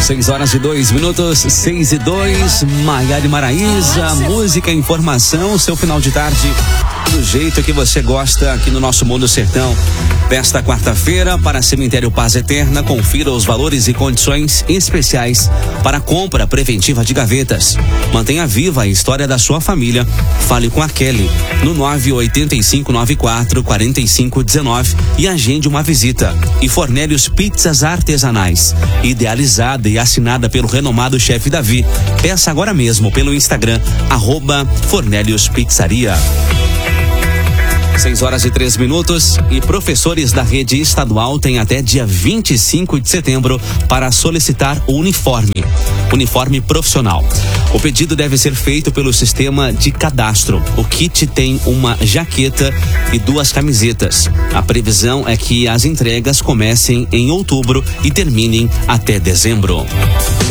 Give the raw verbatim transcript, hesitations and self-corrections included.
seis horas e dois minutos, seis e dois, Maiara e Maraísa, música, informação, seu final de tarde do jeito que você gosta aqui no nosso Mundo Sertão. Desta quarta-feira, para Cemitério Paz Eterna, confira os valores e condições especiais para compra preventiva de gavetas. Mantenha viva a história da sua família. Fale com a Kelly no nove oito cinco nove quatro quatro cinco um nove e agende uma visita. E Fornélios Pizzas Artesanais, idealizada e assinada pelo renomado chefe Davi. Peça agora mesmo pelo Instagram, arroba Fornélios Pizzaria. seis horas e três minutos e professores da rede estadual têm até dia vinte e cinco de setembro para solicitar o uniforme, uniforme profissional. O pedido deve ser feito pelo sistema de cadastro. O kit tem uma jaqueta e duas camisetas. A previsão é que as entregas comecem em outubro e terminem até dezembro.